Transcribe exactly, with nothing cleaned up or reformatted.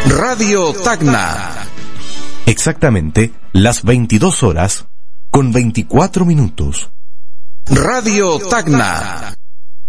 Radio Tacna. Exactamente las veintidós horas con veinticuatro minutos. Radio Tacna.